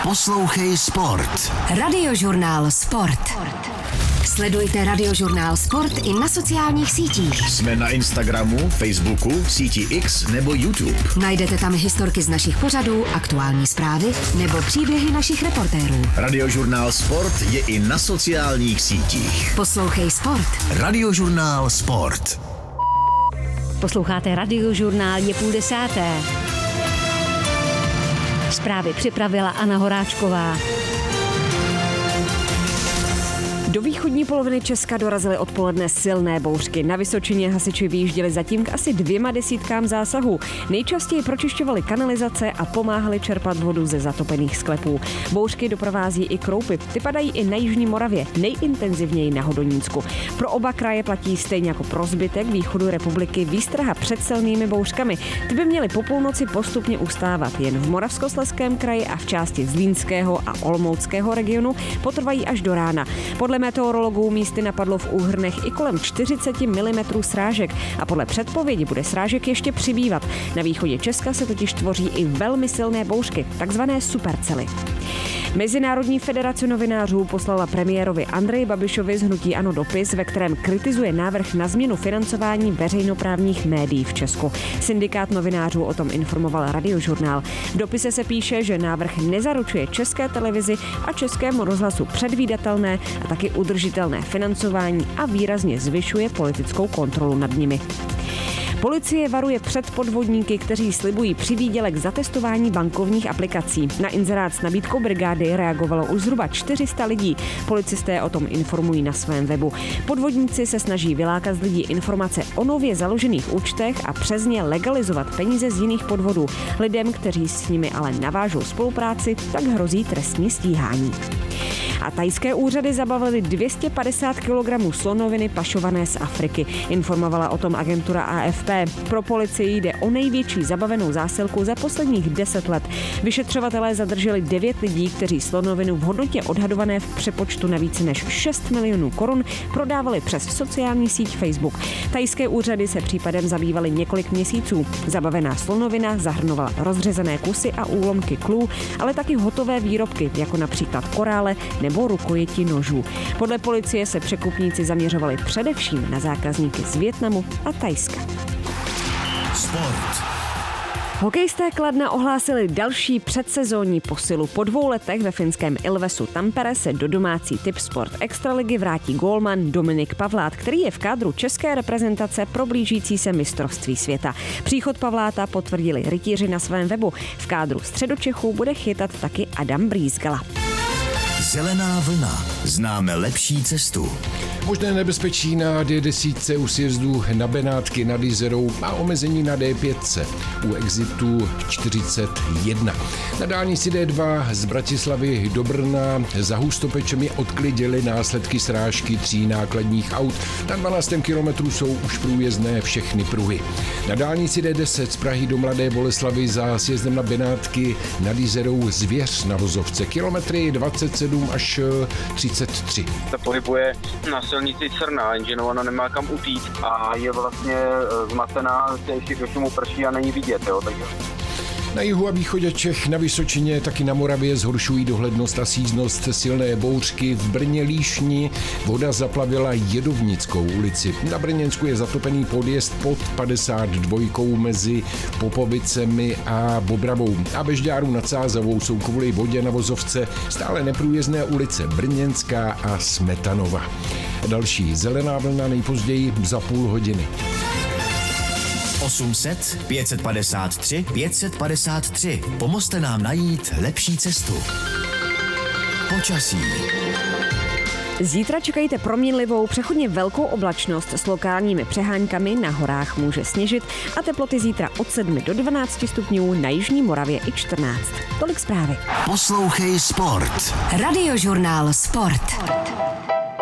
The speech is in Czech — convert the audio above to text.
Poslouchej Sport. Radiožurnál Sport. Sledujte Radiožurnál Sport i na sociálních sítích. Jsme na Instagramu, Facebooku, síti X nebo YouTube. Najdete tam historky z našich pořadů, aktuální zprávy nebo příběhy našich reportérů. Radiožurnál Sport je i na sociálních sítích. Poslouchej Sport. Radiožurnál Sport. Posloucháte Radiožurnál, je 9:30. Zprávy připravila Anna Horáčková. Do východní poloviny Česka dorazily odpoledne silné bouřky. Na Vysočině hasiči vyjížděli zatím k asi 200 zásahů. Nejčastěji pročišťovali kanalizace a pomáhali čerpat vodu ze zatopených sklepů. Bouřky doprovází i kroupy. Ty padají i na jižní Moravě, nejintenzivněji na Hodonínsku. Pro oba kraje platí stejně jako pro zbytek východu republiky výstraha před silnými bouřkami. Ty by měly po půlnoci postupně ustávat. Jen v Moravskoslezském kraji a v části Zlínského a Olomouckého regionu potrvají až do rána. Podle meteorologů místy napadlo v úhrnech i kolem 40 mm srážek a podle předpovědi bude srážek ještě přibývat. Na východě Česka se totiž tvoří i velmi silné bouřky, takzvané supercely. Mezinárodní federace novinářů poslala premiérovi Andreji Babišovi z hnutí ANO dopis, ve kterém kritizuje návrh na změnu financování veřejnoprávních médií v Česku. Syndikát novinářů o tom informoval Radiožurnál. V dopise se píše, že návrh nezaručuje České televizi a Českému rozhlasu předvídatelné a taky udržitelné financování a výrazně zvyšuje politickou kontrolu nad nimi. Policie varuje před podvodníky, kteří slibují přivýdělek za testování bankovních aplikací. Na inzerát s nabídkou brigády reagovalo už zhruba 400 lidí. Policisté o tom informují na svém webu. Podvodníci se snaží vylákat z lidí informace o nově založených účtech a přes ně legalizovat peníze z jiných podvodů. Lidem, kteří s nimi ale navážou spolupráci, tak hrozí trestní stíhání. A thajské úřady zabavily 250 kg slonoviny pašované z Afriky. Informovala o tom agentura AFP. Pro policii jde o největší zabavenou zásilku za posledních 10 let. Vyšetřovatelé zadrželi 9 lidí, kteří slonovinu v hodnotě odhadované v přepočtu na více než 6 milionů korun prodávali přes sociální síť Facebook. Thajské úřady se případem zabývaly několik měsíců. Zabavená slonovina zahrnovala rozřezané kusy a úlomky klů, ale taky hotové výrobky, jako například korále nebo rukojeti nožů. Podle policie se překupníci zaměřovali především na zákazníky z Vietnamu a Thajska. Sport. Hokejisté Kladna ohlásili další předsezónní posilu. Po 2 letech ve finském Ilvesu Tampere se do domácí Tipsport extraligy vrátí gólman Dominik Pavlát, který je v kádru české reprezentace pro blížící se mistrovství světa. Příchod Pavláta potvrdili rytíři na svém webu. V kádru Středočechů bude chytat taky Adam Brýzgala. Zelená vlna. Známe lepší cestu. Možné nebezpečí na D10 u sjezdů na Benátky nad Jizerou a omezení na D5 u exitu 41. Na dálnici D2 z Bratislavy do Brna za Hustopečemi odklidili následky srážky 3 nákladních aut. Na 12. kilometru jsou už průjezdné všechny pruhy. Na dálnici D10 z Prahy do Mladé Boleslavi za sjezdem na Benátky nad Jizerou Zvěř na vozovce. Kilometry 27 až 33. Se pohybuje na silnici Crna, jenže ona nemá kam utít a je vlastně zmatená, ještě k mu prší a není vidět, jo, takže... Na jihu a východě Čech, na Vysočině, taky na Moravě zhoršují dohlednost a síznost silné bouřky. V Brně Líšni voda zaplavila Jedovnickou ulici. Na Brněnsku je zatopený podjezd pod 52 mezi Popovicemi a Bobravou. A ve Žďáru nad Sázavou jsou kvůli vodě na vozovce stále neprůjezdné ulice Brněnská a Smetanova. Další zelená vlna nejpozději za půl hodiny. 800 553 553. Pomozte nám najít lepší cestu. Počasí. Zítra čekejte proměnlivou, přechodně velkou oblačnost s lokálními přeháňkami, na horách může sněžit a teploty zítra od 7 do 12 stupňů, na jižní Moravě i 14. Tolik zprávy. Poslouchej Sport. Radiožurnál Sport.